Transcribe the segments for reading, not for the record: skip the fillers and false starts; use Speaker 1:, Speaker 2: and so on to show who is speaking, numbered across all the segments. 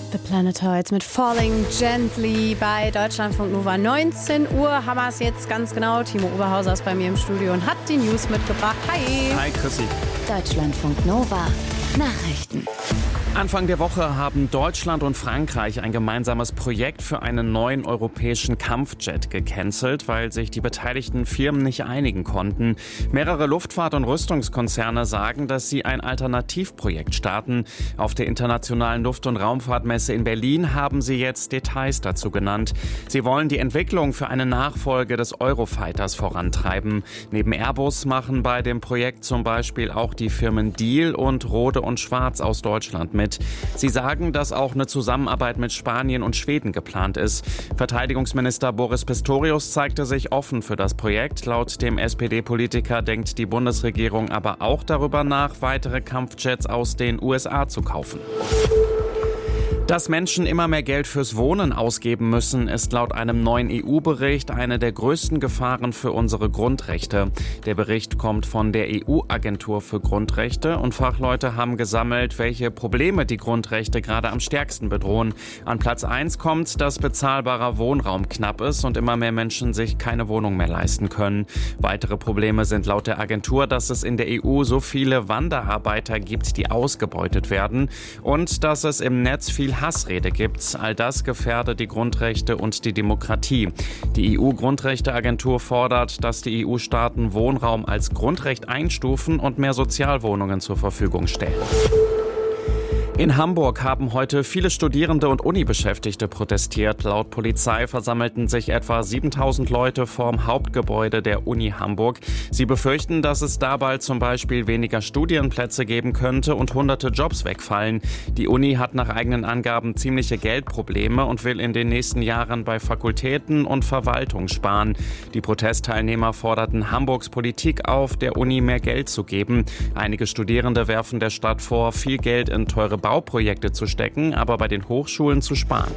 Speaker 1: The Planetoids mit Falling Gently bei Deutschlandfunk Nova. 19 Uhr haben wir es jetzt ganz genau. Timo Oberhauser ist bei mir im Studio und hat die News mitgebracht. Hi!
Speaker 2: Hi, Chrissy.
Speaker 3: Deutschlandfunk Nova. Nachrichten.
Speaker 2: Anfang der Woche haben Deutschland und Frankreich ein gemeinsames Projekt für einen neuen europäischen Kampfjet gecancelt, weil sich die beteiligten Firmen nicht einigen konnten. Mehrere Luftfahrt- und Rüstungskonzerne sagen, dass sie ein Alternativprojekt starten. Auf der Internationalen Luft- und Raumfahrtmesse in Berlin haben sie jetzt Details dazu genannt. Sie wollen die Entwicklung für eine Nachfolge des Eurofighters vorantreiben. Neben Airbus machen bei dem Projekt zum Beispiel auch die Firmen Diehl und Rohde und Schwarz aus Deutschland mit. Sie sagen, dass auch eine Zusammenarbeit mit Spanien und Schweden geplant ist. Verteidigungsminister Boris Pistorius zeigte sich offen für das Projekt. Laut dem SPD-Politiker denkt die Bundesregierung aber auch darüber nach, weitere Kampfjets aus den USA zu kaufen. Dass Menschen immer mehr Geld fürs Wohnen ausgeben müssen, ist laut einem neuen EU-Bericht eine der größten Gefahren für unsere Grundrechte. Der Bericht kommt von der EU-Agentur für Grundrechte und Fachleute haben gesammelt, welche Probleme die Grundrechte gerade am stärksten bedrohen. An Platz 1 kommt, dass bezahlbarer Wohnraum knapp ist und immer mehr Menschen sich keine Wohnung mehr leisten können. Weitere Probleme sind laut der Agentur, dass es in der EU so viele Wanderarbeiter gibt, die ausgebeutet werden und dass es im Netz viel Hassrede gibt. All das gefährdet die Grundrechte und die Demokratie. Die EU-Grundrechteagentur fordert, dass die EU-Staaten Wohnraum als Grundrecht einstufen und mehr Sozialwohnungen zur Verfügung stellen. In Hamburg haben heute viele Studierende und Uni-Beschäftigte protestiert. Laut Polizei versammelten sich etwa 7.000 Leute vorm Hauptgebäude der Uni Hamburg. Sie befürchten, dass es dabei zum Beispiel weniger Studienplätze geben könnte und hunderte Jobs wegfallen. Die Uni hat nach eigenen Angaben ziemliche Geldprobleme und will in den nächsten Jahren bei Fakultäten und Verwaltung sparen. Die Protestteilnehmer forderten Hamburgs Politik auf, der Uni mehr Geld zu geben. Einige Studierende werfen der Stadt vor, viel Geld in teure Bauprojekte zu stecken, aber bei den Hochschulen zu sparen.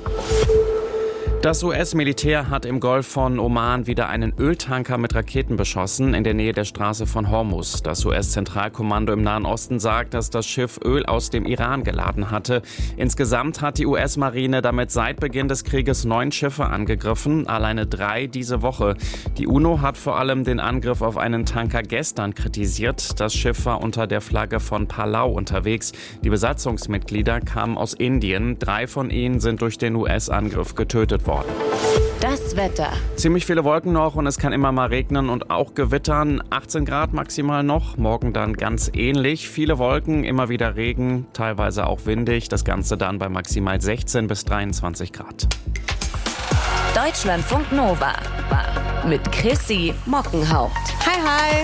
Speaker 2: Das US-Militär hat im Golf von Oman wieder einen Öltanker mit Raketen beschossen in der Nähe der Straße von Hormuz. Das US-Zentralkommando im Nahen Osten sagt, dass das Schiff Öl aus dem Iran geladen hatte. Insgesamt hat die US-Marine damit seit Beginn des Krieges 9 Schiffe angegriffen, alleine 3 diese Woche. Die UNO hat vor allem den Angriff auf einen Tanker gestern kritisiert. Das Schiff war unter der Flagge von Palau unterwegs. Die Besatzungsmitglieder kamen aus Indien. 3 von ihnen sind durch den US-Angriff getötet worden.
Speaker 3: Das Wetter.
Speaker 2: Ziemlich viele Wolken noch und es kann immer mal regnen und auch gewittern. 18 Grad maximal noch, morgen dann ganz ähnlich. Viele Wolken, immer wieder Regen, teilweise auch windig. Das Ganze dann bei maximal 16 bis 23 Grad.
Speaker 3: Deutschlandfunk Nova. Mit Chrissy Mockenhaupt.
Speaker 1: Hi,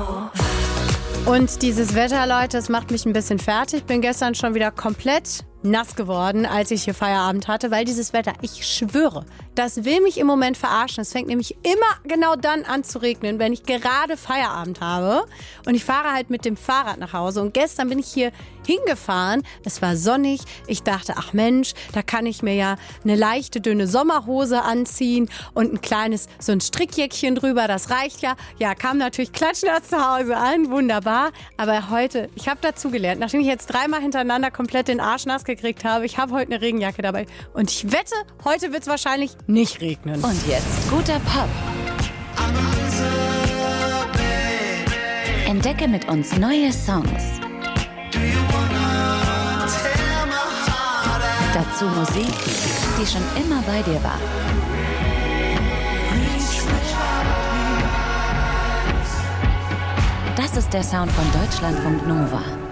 Speaker 1: hi. Und dieses Wetter, Leute, das macht mich ein bisschen fertig. Bin gestern schon wieder komplett nass geworden, als ich hier Feierabend hatte, weil dieses Wetter, ich schwöre, das will mich im Moment verarschen. Es fängt nämlich immer genau dann an zu regnen, wenn ich gerade Feierabend habe und ich fahre halt mit dem Fahrrad nach Hause und gestern bin ich hier hingefahren, es war sonnig, ich dachte, ach Mensch, da kann ich mir ja eine leichte, dünne Sommerhose anziehen und ein kleines, so ein Strickjäckchen drüber, das reicht ja. Ja, kam natürlich klatschnass zu Hause an, wunderbar, aber heute, ich habe dazugelernt, nachdem ich jetzt 3-mal hintereinander komplett den Arsch nass gekriegt habe, ich habe heute eine Regenjacke dabei und ich wette, heute wird es wahrscheinlich nicht regnen.
Speaker 3: Und jetzt guter Pop. Entdecke mit uns neue Songs. Dazu Musik, die schon immer bei dir war. Das ist der Sound von Deutschlandfunk Nova.